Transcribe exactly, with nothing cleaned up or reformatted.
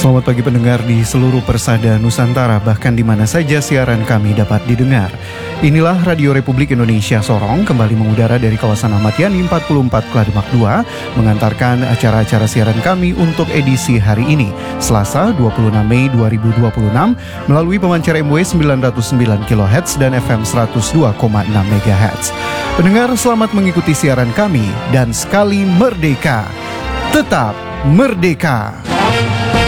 Selamat pagi pendengar di seluruh persada Nusantara, bahkan di mana saja siaran kami dapat didengar. Inilah Radio Republik Indonesia Sorong kembali mengudara dari kawasan Ahmad Yani empat puluh empat Klademak dua, mengantarkan acara-acara siaran kami untuk edisi hari ini, Selasa dua puluh enam Mei dua ribu dua puluh enam, melalui pemancar M W sembilan ratus sembilan kilohertz dan F M seratus dua koma enam megahertz. Pendengar, selamat mengikuti siaran kami dan sekali merdeka, tetap merdeka.